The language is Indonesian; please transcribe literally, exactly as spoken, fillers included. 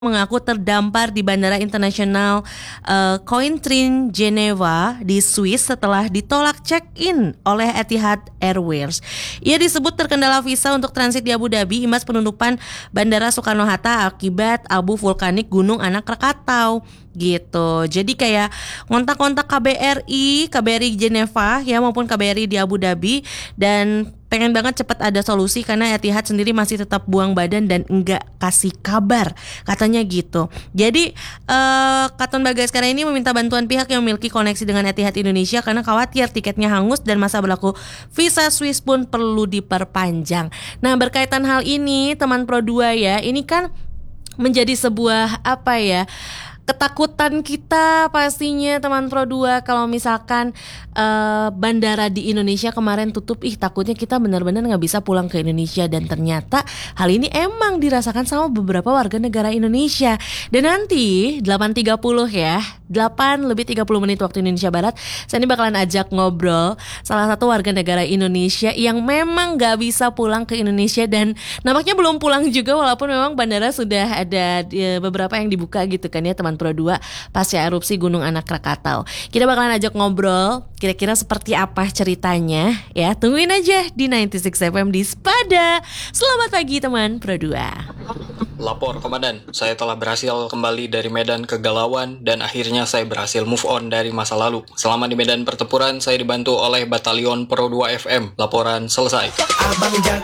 mengaku terdampar di Bandara Internasional uh, Cointrin Geneva di Swiss setelah ditolak check-in oleh Etihad Airways. Ia disebut terkendala visa untuk transit di Abu Dhabi imbas penutupan Bandara Soekarno-Hatta akibat abu vulkanik Gunung Anak Krakatau gitu. Jadi kayak kontak-kontak K B R I, K B R I Geneva ya maupun K B R I di Abu Dhabi dan pengen banget cepat ada solusi karena Etihad sendiri masih tetap buang badan dan enggak kasih kabar katanya gitu. Jadi uh, Katon Bagaskara ini meminta bantuan pihak yang memiliki koneksi dengan Etihad Indonesia karena khawatir tiketnya hangus dan masa berlaku visa Swiss pun perlu diperpanjang. Nah berkaitan hal ini teman Pro dua ya, ini kan menjadi sebuah apa ya, ketakutan kita pastinya teman Pro dua kalau misalkan uh, bandara di Indonesia kemarin tutup, ih takutnya kita benar-benar gak bisa pulang ke Indonesia. Dan ternyata hal ini emang dirasakan sama beberapa warga negara Indonesia. Dan nanti delapan tiga puluh ya, delapan lebih tiga puluh menit waktu Indonesia Barat, saya ini bakalan ajak ngobrol salah satu warga negara Indonesia yang memang gak bisa pulang ke Indonesia dan nampaknya belum pulang juga walaupun memang bandara sudah ada uh, beberapa yang dibuka gitu kan ya teman Pro dua pasca erupsi Gunung Anak Krakatau. Kita bakalan ajak ngobrol kira-kira seperti apa ceritanya ya. Tungguin aja di sembilan puluh enam F M di Spada. Selamat pagi teman Pro dua. Lapor komandan, saya telah berhasil kembali dari medan kegalauan dan akhirnya saya berhasil move on dari masa lalu. Selama di medan pertempuran saya dibantu oleh Batalion Pro dua F M. Laporan selesai.